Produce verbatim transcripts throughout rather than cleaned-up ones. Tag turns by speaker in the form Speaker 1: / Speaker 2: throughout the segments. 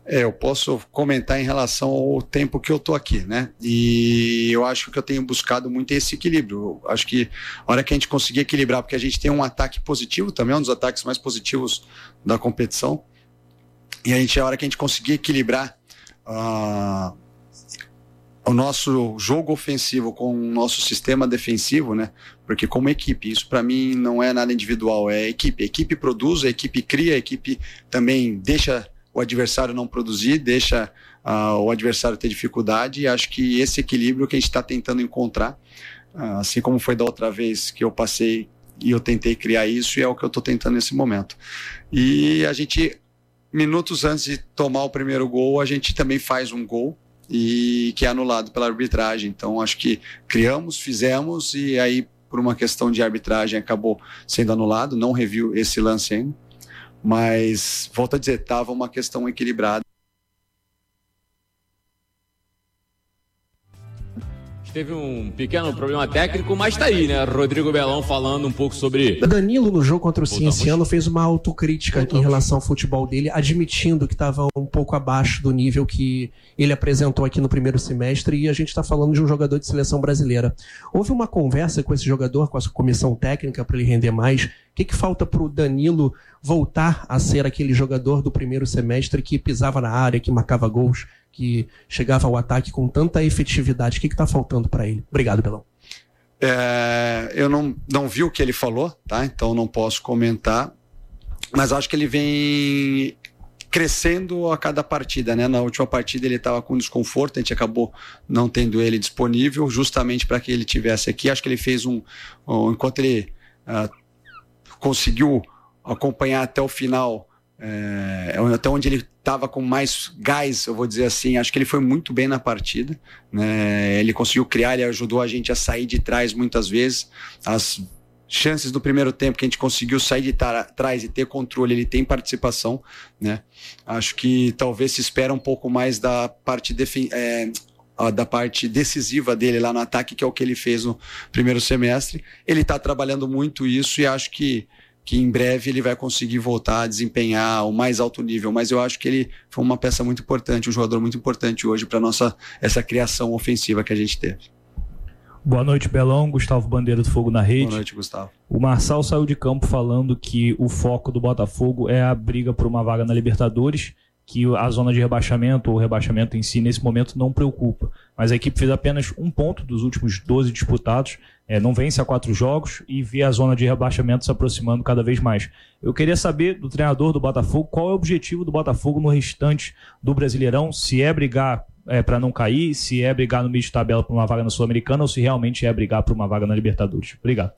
Speaker 1: É, eu posso comentar em relação ao tempo que eu tô aqui, né? E eu acho que eu tenho buscado muito esse equilíbrio. Eu acho que a hora que a gente conseguir equilibrar, porque a gente tem um ataque positivo também, um dos ataques mais positivos da competição, e a gente, a hora que a gente conseguir equilibrar uh, o nosso jogo ofensivo com o nosso sistema defensivo, né? Porque como equipe, isso para mim não é nada individual, é equipe. A equipe produz, a equipe cria, a equipe também deixa o adversário não produzir, deixa uh, o adversário ter dificuldade, e acho que esse equilíbrio que a gente está tentando encontrar, uh, assim como foi da outra vez que eu passei e eu tentei criar isso, e é o que eu estou tentando nesse momento. E a gente, minutos antes de tomar o primeiro gol, a gente também faz um gol, e que é anulado pela arbitragem. Então acho que criamos, fizemos, e aí por uma questão de arbitragem acabou sendo anulado, não reviu esse lance ainda. Mas, volto a dizer, estava uma questão equilibrada.
Speaker 2: Teve um pequeno problema técnico, mas tá aí, né? Rodrigo Belão falando um pouco sobre...
Speaker 3: Danilo, no jogo contra o
Speaker 2: Voltamos.
Speaker 3: Cienciano, fez uma autocrítica Voltamos. em relação ao futebol dele, admitindo que estava um pouco abaixo do nível que ele apresentou aqui no primeiro semestre, e a gente está falando de um jogador de seleção brasileira. Houve uma conversa com esse jogador, com a sua comissão técnica, para ele render mais? O que, que falta para o Danilo voltar a ser aquele jogador do primeiro semestre que pisava na área, que marcava gols, que chegava ao ataque com tanta efetividade? O que está faltando para ele? Obrigado, Belão.
Speaker 1: É, eu não, não vi o que ele falou, tá? Então não posso comentar, mas acho que ele vem crescendo a cada partida, né? Na última partida ele estava com desconforto, a gente acabou não tendo ele disponível justamente para que ele tivesse aqui. Acho que ele fez um, um enquanto ele uh, conseguiu acompanhar até o final, é, até onde ele estava com mais gás, eu vou dizer assim, acho que ele foi muito bem na partida, né? Ele conseguiu criar, ele ajudou a gente a sair de trás muitas vezes. As chances do primeiro tempo que a gente conseguiu sair de trás e ter controle, ele tem participação, né? Acho que talvez se espera um pouco mais da parte defen- é, da parte decisiva dele lá no ataque, que é o que ele fez no primeiro semestre. Ele está trabalhando muito isso, e acho que que em breve ele vai conseguir voltar a desempenhar o mais alto nível, mas eu acho que ele foi uma peça muito importante, um jogador muito importante hoje para nossa essa criação ofensiva que a gente teve.
Speaker 4: Boa noite, Belão. Gustavo Bandeira do Fogo na Rede.
Speaker 1: Boa noite, Gustavo.
Speaker 4: O Marçal saiu de campo falando que o foco do Botafogo é a briga por uma vaga na Libertadores, que a zona de rebaixamento ou o rebaixamento em si nesse momento não preocupa, mas a equipe fez apenas um ponto dos últimos doze disputados, é, não vence há quatro jogos e vê a zona de rebaixamento se aproximando cada vez mais. Eu queria saber do treinador do Botafogo qual é o objetivo do Botafogo no restante do Brasileirão, se é brigar é, para não cair, se é brigar no meio de tabela por uma vaga na Sul-Americana, ou se realmente é brigar por uma vaga na Libertadores. Obrigado.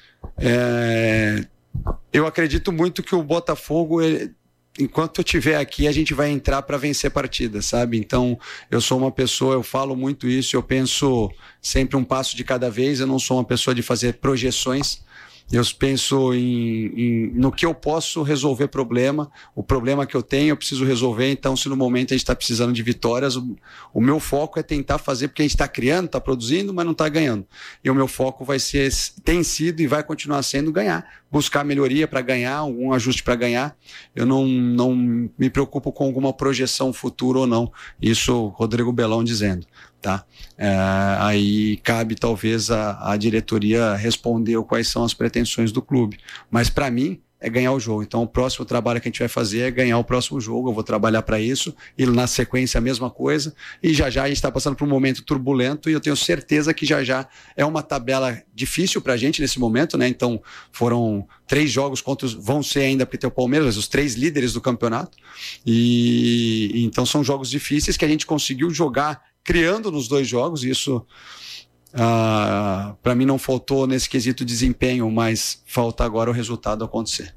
Speaker 1: É, eu acredito muito que o Botafogo... Ele... enquanto eu estiver aqui, a gente vai entrar para vencer partida, sabe? Então, eu sou uma pessoa, eu falo muito isso, eu penso sempre um passo de cada vez, eu não sou uma pessoa de fazer projeções, eu penso em, em, no que eu posso resolver problema, o problema que eu tenho eu preciso resolver. Então, se no momento a gente está precisando de vitórias, o, o meu foco é tentar fazer, porque a gente está criando, está produzindo, mas não está ganhando. E o meu foco vai ser, tem sido e vai continuar sendo ganhar, buscar melhoria para ganhar, algum ajuste para ganhar. Eu não, não me preocupo com alguma projeção futura ou não, isso Rodrigo Belão dizendo. Tá? É, aí cabe talvez a, a diretoria responder quais são as pretensões do clube, mas para mim é ganhar o jogo. Então o próximo trabalho que a gente vai fazer é ganhar o próximo jogo, eu vou trabalhar para isso, e na sequência a mesma coisa, e já já a gente está passando por um momento turbulento, e eu tenho certeza que já já é uma tabela difícil para a gente nesse momento, né? Então foram três jogos contra os, vão ser ainda porque tem o Palmeiras, os três líderes do campeonato, e, e então são jogos difíceis que a gente conseguiu jogar criando nos dois jogos. Isso uh, para mim não faltou nesse quesito desempenho, mas falta agora o resultado acontecer.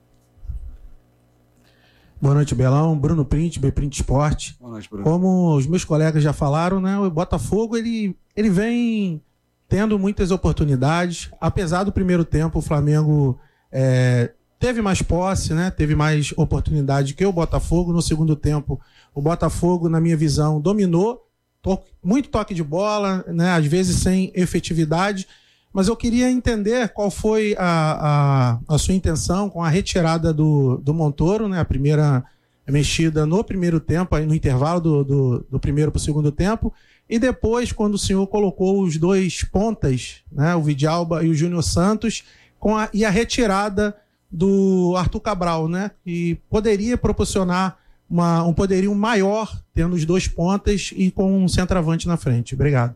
Speaker 5: Boa noite, Belão. Bruno Print, B-Print Sport.
Speaker 1: Boa noite, Bruno.
Speaker 5: Como os meus colegas já falaram, né, o Botafogo ele, ele vem tendo muitas oportunidades. Apesar do primeiro tempo, o Flamengo é, teve mais posse, né, teve mais oportunidade que o Botafogo. No segundo tempo, o Botafogo, na minha visão, dominou. Muito toque de bola, né, às vezes sem efetividade, mas eu queria entender qual foi a, a, a sua intenção com a retirada do, do Montoro, né, a primeira mexida no primeiro tempo, aí no intervalo do, do, do primeiro para o segundo tempo, e depois, quando o senhor colocou os dois pontas, né, o Vidalba e o Júnior Santos, com a, e a retirada do Arthur Cabral, né, que poderia proporcionar uma, um poderio maior, tendo os dois pontas e com um centroavante na frente. Obrigado.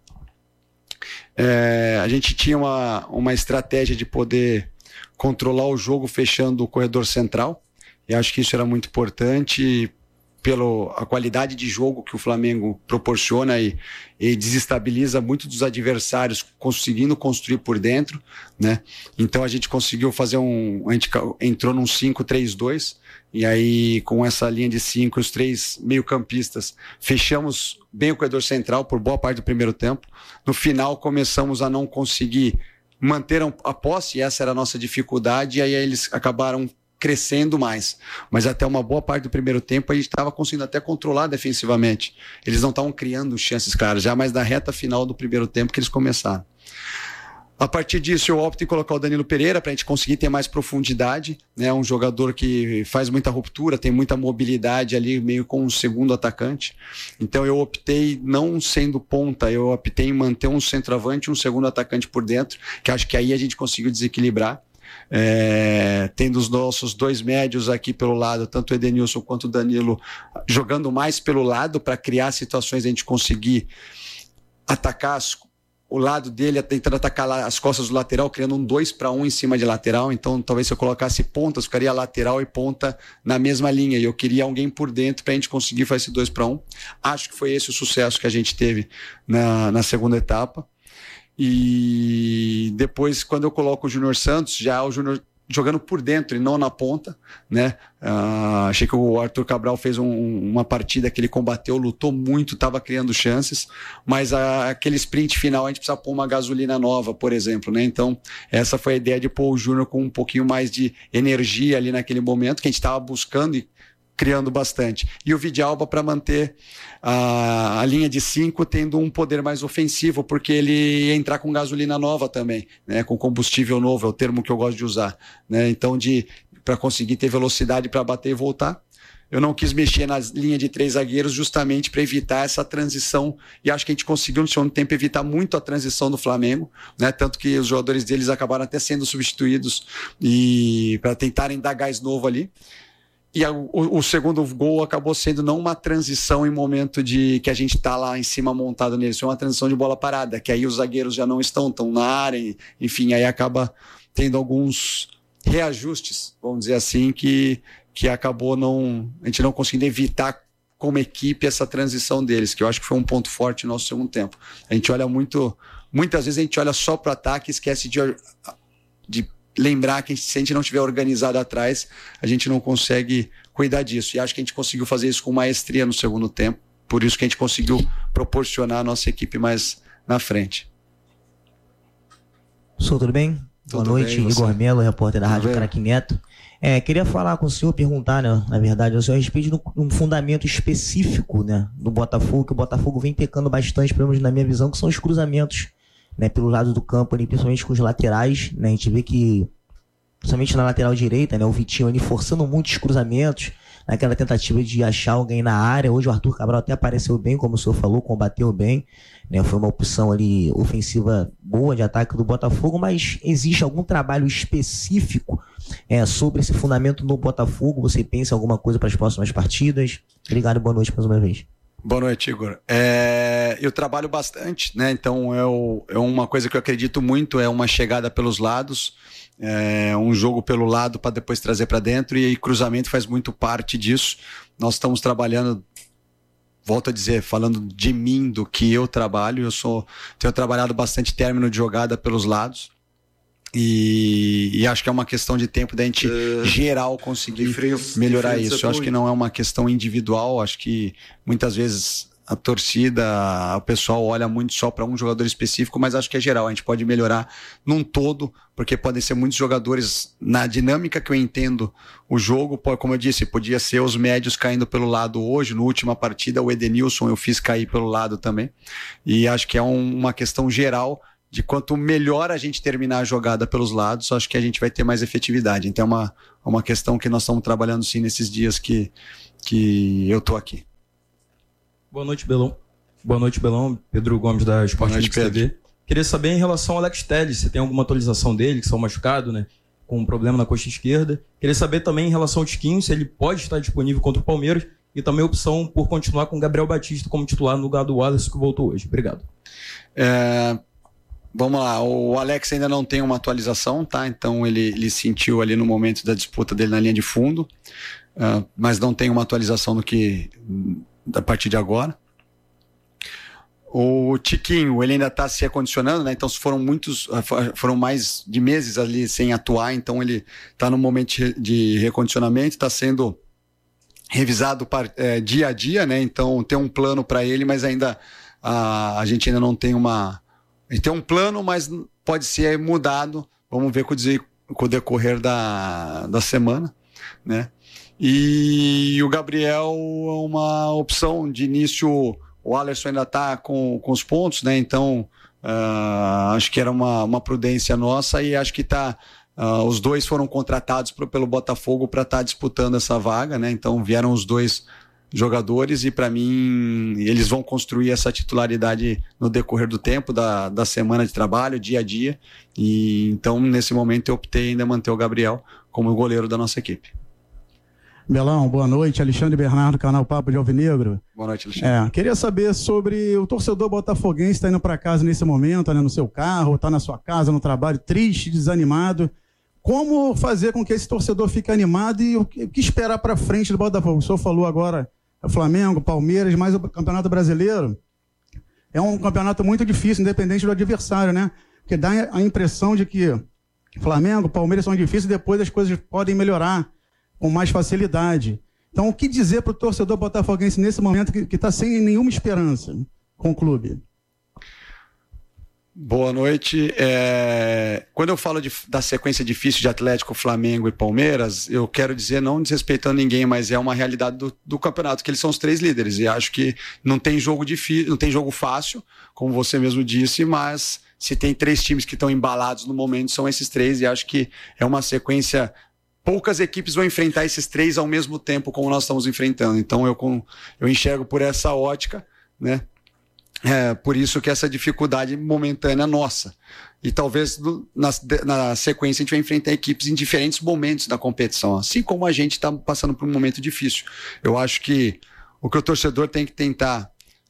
Speaker 1: É, a gente tinha uma, uma estratégia de poder controlar o jogo fechando o corredor central, e acho que isso era muito importante pela a qualidade de jogo que o Flamengo proporciona e, e desestabiliza muito dos adversários, conseguindo construir por dentro, né? Então a gente conseguiu fazer um... A gente entrou num cinco três dois, e aí com essa linha de cinco, os três meio-campistas, fechamos bem o corredor central por boa parte do primeiro tempo. No final começamos a não conseguir manter a posse, e essa era a nossa dificuldade, e aí eles acabaram crescendo mais, mas até uma boa parte do primeiro tempo a gente estava conseguindo até controlar defensivamente, eles não estavam criando chances claras, já mais na reta final do primeiro tempo que eles começaram. A partir disso eu opto em colocar o Danilo Pereira para a gente conseguir ter mais profundidade, né? Um jogador que faz muita ruptura, tem muita mobilidade ali, meio com um segundo atacante. Então eu optei, não sendo ponta, eu optei em manter um centroavante e um segundo atacante por dentro, que acho que aí a gente conseguiu desequilibrar. É, tendo os nossos dois médios aqui pelo lado, tanto o Edenilson quanto o Danilo jogando mais pelo lado para criar situações de a gente conseguir atacar as, o lado dele, tentando atacar as costas do lateral, criando um dois para um em cima de lateral. Então talvez se eu colocasse pontas, ficaria lateral e ponta na mesma linha, e eu queria alguém por dentro para a gente conseguir fazer esse dois para um. Acho que foi esse o sucesso que a gente teve na, na segunda etapa. E depois, quando eu coloco o Júnior Santos, já o Júnior jogando por dentro e não na ponta, né? Uh, achei que o Arthur Cabral fez um, uma partida que ele combateu, lutou muito, estava criando chances, mas a, aquele sprint final a gente precisa pôr uma gasolina nova, por exemplo, né? Então essa foi a ideia de pôr o Júnior com um pouquinho mais de energia ali naquele momento, que a gente estava buscando e criando bastante. E o Vidalba para manter a, a linha de cinco tendo um poder mais ofensivo, porque ele ia entrar com gasolina nova também, né? Com combustível novo, é o termo que eu gosto de usar, né? Então, de para conseguir ter velocidade para bater e voltar. Eu não quis mexer na linha de três zagueiros justamente para evitar essa transição, e acho que a gente conseguiu no segundo tempo evitar muito a transição do Flamengo, né? Tanto que os jogadores deles acabaram até sendo substituídos e para tentarem dar gás novo ali. E a, o, o segundo gol acabou sendo não uma transição em momento de que a gente está lá em cima montado neles, foi uma transição de bola parada, que aí os zagueiros já não estão tão na área, enfim, aí acaba tendo alguns reajustes, vamos dizer assim, que, que acabou não, a gente não conseguindo evitar como equipe essa transição deles, que eu acho que foi um ponto forte no nosso segundo tempo. A gente olha muito, muitas vezes a gente olha só para o ataque e esquece de, de lembrar que se a gente não estiver organizado atrás, a gente não consegue cuidar disso. E acho que a gente conseguiu fazer isso com maestria no segundo tempo. Por isso que a gente conseguiu proporcionar a nossa equipe mais na frente.
Speaker 6: Sou, tudo bem?
Speaker 1: Tudo
Speaker 6: Boa noite,
Speaker 1: bem,
Speaker 6: Igor Melo, repórter da
Speaker 1: tudo
Speaker 6: Rádio
Speaker 1: bem?
Speaker 6: Craque Neto. É, queria falar com o senhor, perguntar, né, na verdade, ao senhor a respeito de um fundamento específico, né, do Botafogo, que o Botafogo vem pecando bastante, pelo menos na minha visão, que são os cruzamentos, né, pelo lado do campo, ali, principalmente com os laterais, né, a gente vê que, principalmente na lateral direita, né, o Vitinho ali forçando muitos cruzamentos, naquela tentativa de achar alguém na área. Hoje o Arthur Cabral até apareceu bem, como o senhor falou, combateu bem, né, foi uma opção ali ofensiva boa de ataque do Botafogo, mas existe algum trabalho específico é, sobre esse fundamento no Botafogo? Você pensa em alguma coisa para as próximas partidas? Obrigado e boa noite mais uma vez.
Speaker 1: Boa noite, Igor. É, eu trabalho bastante, né? Então é, é uma coisa que eu acredito muito, é uma chegada pelos lados, é um jogo pelo lado para depois trazer para dentro, e cruzamento faz muito parte disso. Nós estamos trabalhando, volto a dizer, falando de mim, do que eu trabalho, eu sou, tenho trabalhado bastante término de jogada pelos lados. E, e acho que é uma questão de tempo da gente uh, geral conseguir melhorar isso. Eu acho que não é uma questão individual, acho que muitas vezes a torcida, o pessoal olha muito só para um jogador específico, mas acho que é geral, a gente pode melhorar num todo, porque podem ser muitos jogadores, na dinâmica que eu entendo o jogo, como eu disse, podia ser os médios caindo pelo lado hoje, na última partida o Edenilson eu fiz cair pelo lado também, e acho que é um, uma questão geral de quanto melhor a gente terminar a jogada pelos lados, acho que a gente vai ter mais efetividade. Então é uma, uma questão que nós estamos trabalhando sim nesses dias que, que eu estou aqui.
Speaker 7: Boa noite, Belão. Boa noite, Belão. Pedro Gomes da Sport T V. Queria saber em relação ao Alex Telles, se tem alguma atualização dele, que saiu machucado, né? Com um problema na coxa esquerda. Queria saber também em relação ao Tiquinho, se ele pode estar disponível contra o Palmeiras, e também a opção por continuar com o Gabriel Batista como titular no lugar do Wallace, que voltou hoje. Obrigado.
Speaker 1: É, vamos lá, o Alex ainda não tem uma atualização, tá? Então ele, ele sentiu ali no momento da disputa dele na linha de fundo, uh, mas não tem uma atualização do que a partir de agora. O Tiquinho, ele ainda está se recondicionando, né? Então foram muitos, foram mais de meses ali sem atuar, então ele está no momento de recondicionamento, está sendo revisado é, dia a dia, né? Então tem um plano para ele, mas ainda a, a gente ainda não tem uma, a gente tem um plano, mas pode ser mudado. Vamos ver com o, com o decorrer da, da semana, né? E o Gabriel é uma opção de início. O Alisson ainda está com, com os pontos, né? Então uh, acho que era uma, uma prudência nossa e acho que tá, uh, os dois foram contratados pro, pelo Botafogo para estar tá disputando essa vaga, né? Então vieram os dois jogadores e para mim eles vão construir essa titularidade no decorrer do tempo, da, da semana de trabalho, dia a dia. E então nesse momento eu optei ainda manter o Gabriel como o goleiro da nossa equipe.
Speaker 8: Belão, boa noite. Alexandre Bernardo, canal Papo de Alvinegro.
Speaker 1: Boa noite, Alexandre.
Speaker 8: É, queria saber sobre o torcedor botafoguense está indo para casa nesse momento, né, no seu carro, está na sua casa, no trabalho, triste, desanimado. Como fazer com que esse torcedor fique animado e o que esperar para frente do Botafogo? O senhor falou agora Flamengo, Palmeiras, mas o Campeonato Brasileiro é um campeonato muito difícil, independente do adversário, né? Porque dá a impressão de que Flamengo, Palmeiras são difíceis e depois as coisas podem melhorar com mais facilidade. Então, o que dizer para o torcedor botafoguense nesse momento que está sem nenhuma esperança com o clube?
Speaker 1: Boa noite. É... Quando eu falo de, da sequência difícil de Atlético, Flamengo e Palmeiras, eu quero dizer, não desrespeitando ninguém, mas é uma realidade do, do campeonato, que eles são os três líderes. E acho que não tem jogo difícil, não tem jogo fácil, como você mesmo disse, mas se tem três times que estão embalados no momento, são esses três, e acho que é uma sequência. Poucas equipes vão enfrentar esses três ao mesmo tempo como nós estamos enfrentando. Então eu, com, eu enxergo por essa ótica, né? É, por isso que essa dificuldade momentânea nossa. E talvez no, na, na sequência a gente vai enfrentar equipes em diferentes momentos da competição, assim como a gente está passando por um momento difícil. Eu acho que o que o torcedor tem que tentar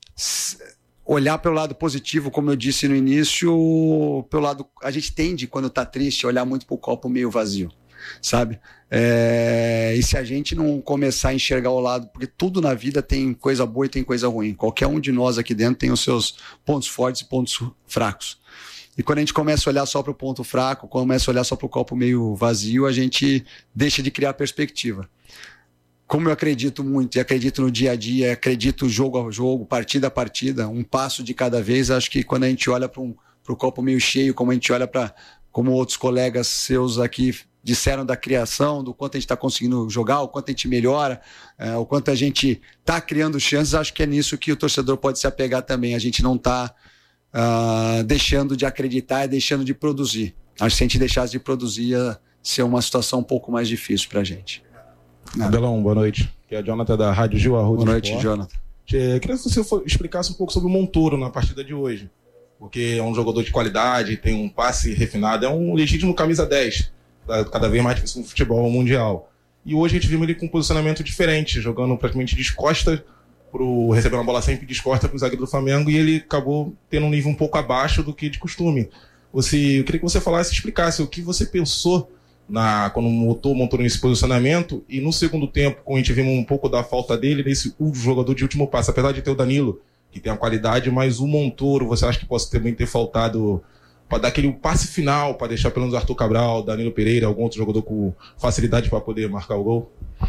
Speaker 1: olhar pelo lado positivo, como eu disse no início, pelo lado, a gente tende, quando está triste, a olhar muito para o copo meio vazio. Sabe? É... E se a gente não começar a enxergar o lado, porque tudo na vida tem coisa boa e tem coisa ruim, qualquer um de nós aqui dentro tem os seus pontos fortes e pontos fracos, e quando a gente começa a olhar só para o ponto fraco, começa a olhar só para o copo meio vazio, a gente deixa de criar perspectiva. Como eu acredito muito, e acredito no dia a dia, acredito jogo a jogo, partida a partida, um passo de cada vez, acho que quando a gente olha para um, o copo meio cheio, como a gente olha para, como outros colegas seus aqui disseram da criação, do quanto a gente está conseguindo jogar, o quanto a gente melhora, é, o quanto a gente está criando chances, acho que é nisso que o torcedor pode se apegar também. A gente não está uh, deixando de acreditar e deixando de produzir. Acho que se a gente deixasse de produzir, ia ser uma situação um pouco mais difícil para a gente.
Speaker 9: Abelão, boa noite. Aqui é a Jonathan da Rádio Gil Arruda.
Speaker 1: Boa noite, Jonathan.
Speaker 9: Eu queria que você explicasse um pouco sobre o Montoro na partida de hoje, porque é um jogador de qualidade, tem um passe refinado, é um legítimo camisa dez. Cada vez mais difícil no futebol mundial. E hoje a gente viu ele com um posicionamento diferente, jogando praticamente descosta, pro, recebendo a bola sempre descosta para o zagueiro do Flamengo, e ele acabou tendo um nível um pouco abaixo do que de costume. Você, eu queria que você falasse, explicasse o que você pensou na, quando montou, montou nesse posicionamento, e no segundo tempo, quando a gente viu um pouco da falta dele, nesse jogador de último passe, apesar de ter o Danilo, que tem a qualidade, mas o Montoro, você acha que pode também ter faltado para dar aquele passe final, para deixar pelo menos Arthur Cabral, Danilo Pereira, algum outro jogador com facilidade para poder marcar o gol?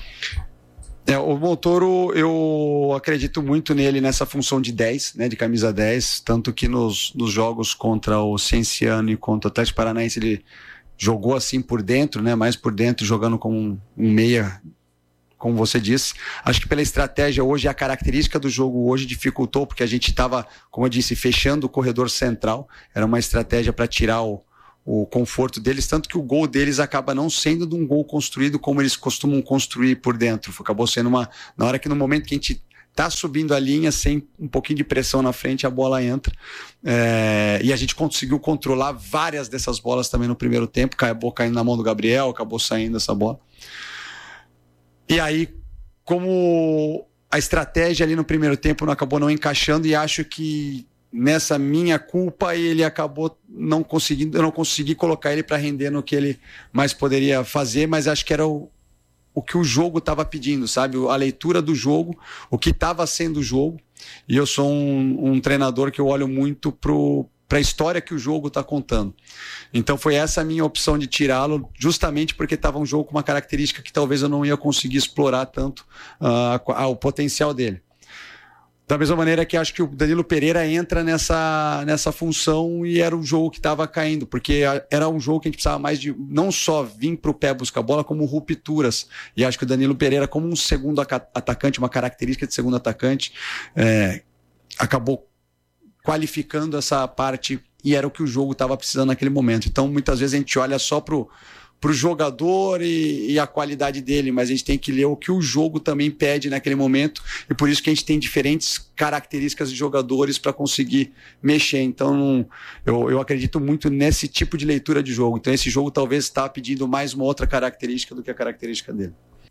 Speaker 1: É, o Montoro, eu acredito muito nele nessa função de dez, né, de camisa dez, tanto que nos, nos jogos contra o Cienciano e contra o Atlético Paranaense ele jogou assim por dentro, né, mais por dentro, jogando como um, um meia como você disse. Acho que pela estratégia hoje, a característica do jogo hoje dificultou, porque a gente estava, como eu disse, fechando o corredor central. Era uma estratégia para tirar o, o conforto deles, tanto que o gol deles acaba não sendo de um gol construído como eles costumam construir por dentro. Acabou sendo uma... Na hora que no momento que a gente tá subindo a linha, sem um pouquinho de pressão na frente, a bola entra. É, e a gente conseguiu controlar várias dessas bolas também no primeiro tempo. Acabou caindo na mão do Gabriel, acabou saindo essa bola. E aí, como a estratégia ali no primeiro tempo não acabou não encaixando, e acho que nessa minha culpa ele acabou não conseguindo, eu não consegui colocar ele para render no que ele mais poderia fazer, mas acho que era o o que o jogo estava pedindo, sabe? A leitura do jogo, o que estava sendo o jogo. E eu sou um, um treinador que eu olho muito para a história que o jogo está contando. Então foi essa a minha opção de tirá-lo, justamente porque estava um jogo com uma característica que talvez eu não ia conseguir explorar tanto uh, o potencial dele. Da mesma maneira que acho que o Danilo Pereira entra nessa, nessa função, e era um jogo que estava caindo, porque era um jogo que a gente precisava mais de não só vir para o pé buscar a bola, como rupturas. E acho que o Danilo Pereira, como um segundo atacante, uma característica de segundo atacante, é, acabou qualificando essa parte, e era o que o jogo estava precisando naquele momento. Então, muitas vezes a gente olha só para o para o jogador e, e a qualidade dele, mas a gente tem que ler o que o jogo também pede naquele momento, e por isso que a gente tem diferentes características de jogadores para conseguir mexer. Então não, eu, eu acredito muito nesse tipo de leitura de jogo. Então esse jogo talvez está pedindo mais uma outra característica do que a característica dele.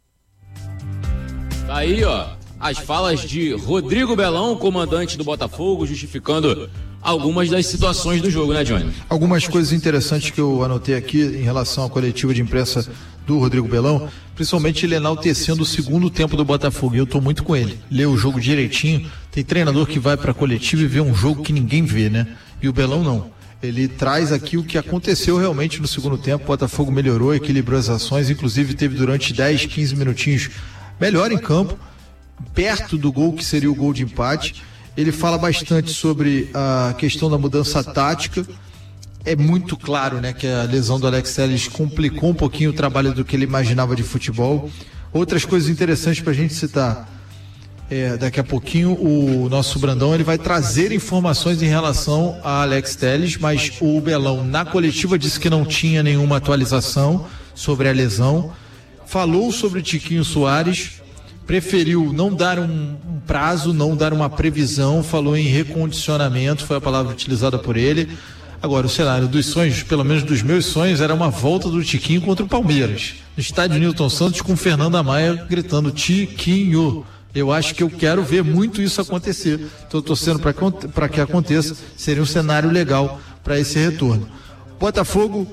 Speaker 2: Tá aí, ó, as falas de Rodrigo Belão, comandante do Botafogo, justificando algumas das situações do jogo, né, Johnny?
Speaker 10: Algumas coisas interessantes que eu anotei aqui em relação à coletiva de imprensa do Rodrigo Belão, principalmente ele enaltecendo o segundo tempo do Botafogo, e eu tô muito com ele. Lê o jogo direitinho, tem treinador que vai pra coletiva e vê um jogo que ninguém vê, né? E o Belão não. Ele traz aqui o que aconteceu realmente no segundo tempo. O Botafogo melhorou, equilibrou as ações, inclusive teve durante dez, quinze minutinhos melhor em campo, perto do gol que seria o gol de empate. Ele fala bastante sobre a questão da mudança tática. É muito claro, né, que a lesão do Alex Telles complicou um pouquinho o trabalho do que ele imaginava de futebol. Outras coisas interessantes para a gente citar. É, daqui a pouquinho o nosso Brandão ele vai trazer informações em relação a Alex Telles, mas o Belão na coletiva disse que não tinha nenhuma atualização sobre a lesão. Falou sobre o Tiquinho Soares, preferiu não dar um, um prazo, não dar uma previsão, falou em recondicionamento, foi a palavra utilizada por ele. Agora, o cenário dos sonhos, pelo menos dos meus sonhos, era uma volta do Tiquinho contra o Palmeiras, no estádio Newton Santos, com Fernanda Maia gritando Tiquinho. Eu acho que eu quero ver muito isso acontecer. Estou torcendo para que aconteça, seria um cenário legal para esse retorno. Botafogo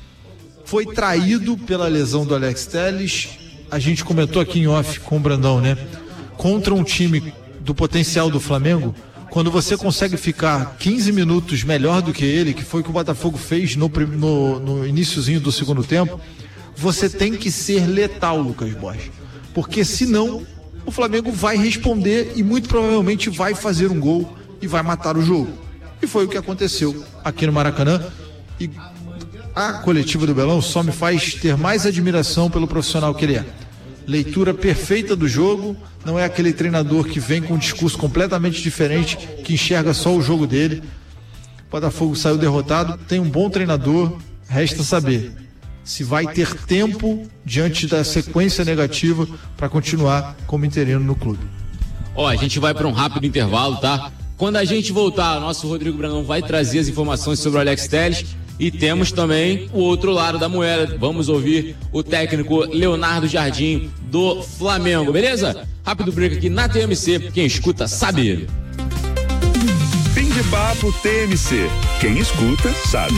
Speaker 10: foi traído pela lesão do Alex Telles. A gente comentou aqui em off com o Brandão, né? Contra um time do potencial do Flamengo, quando você consegue ficar quinze minutos melhor do que ele, que foi o que o Botafogo fez no, no, no iniciozinho do segundo tempo, você tem que ser letal, Lucas Borges. Porque senão o Flamengo vai responder e muito provavelmente vai fazer um gol e vai matar o jogo. E foi o que aconteceu aqui no Maracanã. E a coletiva do Belão só me faz ter mais admiração pelo profissional que ele é. Leitura perfeita do jogo, não é aquele treinador que vem com um discurso completamente diferente, que enxerga só o jogo dele. O Botafogo saiu derrotado, tem um bom treinador, resta saber se vai ter tempo diante da sequência negativa para continuar como interino no clube.
Speaker 2: Ó, a gente vai para um rápido intervalo, tá? Quando a gente voltar, nosso Rodrigo Brandão vai trazer as informações sobre o Alex Telles. E temos também o outro lado da moeda. Vamos ouvir o técnico Leonardo Jardim do Flamengo, beleza? Rápido break aqui na T M C. Quem escuta sabe.
Speaker 11: Fim de papo T M C. Quem escuta sabe.